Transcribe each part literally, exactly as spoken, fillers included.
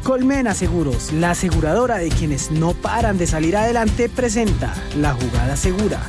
Colmena Seguros, la aseguradora de quienes no paran de salir adelante, presenta La Jugada Segura.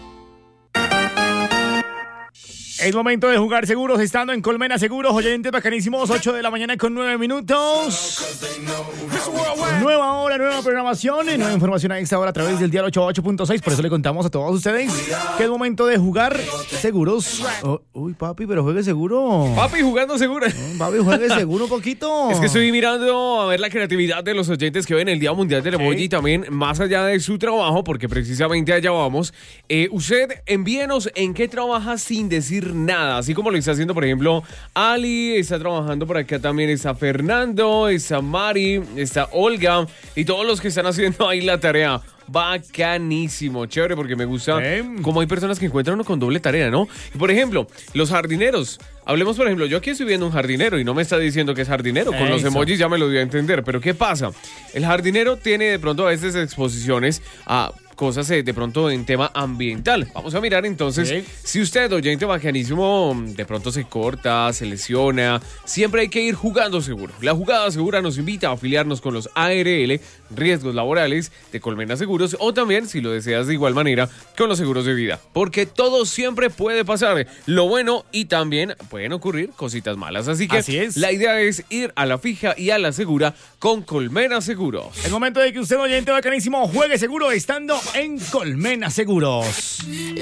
Es momento de jugar seguros estando en Colmena Seguros. Oyentes bacanísimos, ocho de la mañana con nueve minutos. Nueva hora, nueva programación, nueva información a esta hora a través del dial ochenta y ocho punto seis. Por eso le contamos a todos ustedes que es momento de jugar seguros. Oh, uy, papi, pero juegue seguro. Papi, jugando seguro. Oh, papi, juegue seguro un poquito. Es que estoy mirando a ver la creatividad de los oyentes que ven el Día Mundial del Emoji y también más allá de su trabajo, porque precisamente allá vamos. Eh, usted envíenos en qué trabaja sin decir nada, así como lo está haciendo, por ejemplo, Ali, está trabajando por acá también, está Fernando, está Mari, está Olga y todos los que están haciendo ahí la tarea. Bacanísimo, chévere, porque me gusta eh. cómo hay personas que encuentran uno con doble tarea, ¿no? Y por ejemplo, los jardineros. Hablemos, por ejemplo, yo aquí estoy viendo un jardinero y no me está diciendo que es jardinero. Con Eso. Los emojis ya me lo dio a entender. Pero ¿qué pasa? El jardinero tiene de pronto a veces exposiciones a cosas eh, de pronto en tema ambiental. Vamos a mirar entonces, sí. Si usted, oyente bacanísimo, de pronto se corta, se lesiona, siempre hay que ir jugando seguro. La jugada segura nos invita a afiliarnos con los A R L, riesgos laborales de Colmena Seguros, o también, si lo deseas de igual manera, con los seguros de vida. Porque todo siempre puede pasar, lo bueno y también pueden ocurrir cositas malas. Así que Así es. La idea es ir a la fija y a la segura con Colmena Seguros. El momento de que usted, oyente bacanísimo, juegue seguro estando en Colmena Seguros.